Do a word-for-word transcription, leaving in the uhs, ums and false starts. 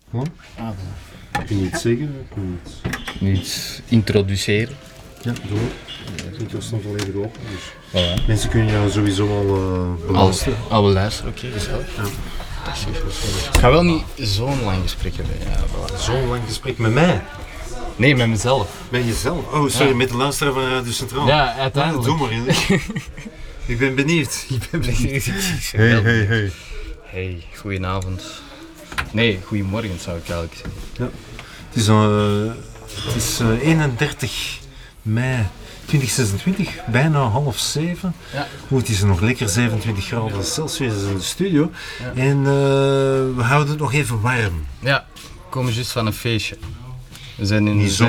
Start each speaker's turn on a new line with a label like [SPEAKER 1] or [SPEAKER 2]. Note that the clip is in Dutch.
[SPEAKER 1] Gewoon?
[SPEAKER 2] Ah,
[SPEAKER 1] Kun je iets zeggen? Kun je iets...
[SPEAKER 2] Niet introduceren.
[SPEAKER 1] Ja, door. De micro staat volledig open. Dus.
[SPEAKER 2] Voilà.
[SPEAKER 1] Mensen kunnen jou sowieso al uh, beluisteren.
[SPEAKER 2] Al, al beluisteren, oké, okay, gezellig. Ja. Ik ga wel niet zo'n lang gesprek hebben. Ja, voilà.
[SPEAKER 1] Zo'n lang gesprek met mij?
[SPEAKER 2] Nee, met mezelf.
[SPEAKER 1] Met jezelf? Oh, sorry,
[SPEAKER 2] ja.
[SPEAKER 1] met de luisteraar van Radio Centraal.
[SPEAKER 2] Ja, uiteindelijk.
[SPEAKER 1] Ah, doe maar. Ik ben benieuwd. Ik ben benieuwd.
[SPEAKER 2] Hey,
[SPEAKER 1] hey, hey.
[SPEAKER 2] Hey, goedenavond. Nee, goedemorgen zou ik eigenlijk zeggen.
[SPEAKER 1] Ja. Het is, uh, het is uh, eenendertig mei twintig zesentwintig, bijna half zeven.
[SPEAKER 2] Ja.
[SPEAKER 1] Goed, het is nog lekker zevenentwintig graden Celsius in de studio. Ja. En uh, we houden het nog even warm.
[SPEAKER 2] Ja, we komen juist van een feestje. We zijn in
[SPEAKER 1] Niet zo